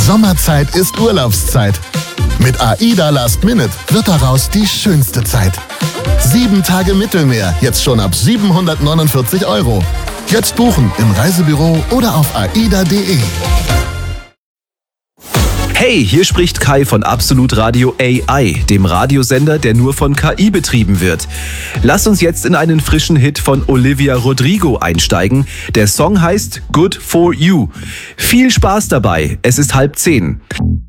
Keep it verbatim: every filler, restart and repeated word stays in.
Sommerzeit ist Urlaubszeit. Mit AIDA Last Minute wird daraus die schönste Zeit. Sieben Tage Mittelmeer, jetzt schon ab siebenhundertneunundvierzig Euro. Jetzt buchen im Reisebüro oder auf aida punkt de. Hey, hier spricht Kai von Absolut Radio A I, dem Radiosender, der nur von K I betrieben wird. Lass uns jetzt in einen frischen Hit von Olivia Rodrigo einsteigen. Der Song heißt Good For You. Viel Spaß dabei, es ist halb zehn.